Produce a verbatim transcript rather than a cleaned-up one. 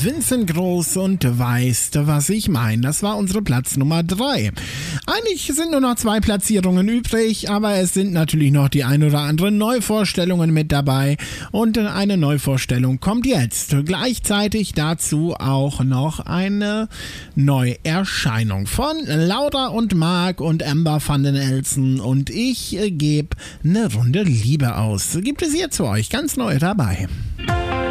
Vincent Groß und Weißt du, was ich meine? Das war unsere Platz Nummer drei. Eigentlich sind nur noch zwei Platzierungen übrig, aber es sind natürlich noch die ein oder andere Neuvorstellungen mit dabei. Und eine Neuvorstellung kommt jetzt. Gleichzeitig dazu auch noch eine Neuerscheinung von Laura und Marc und Amber van den Elsen. Und ich äh, gebe eine Runde Liebe aus. Gibt es jetzt für euch ganz neu dabei.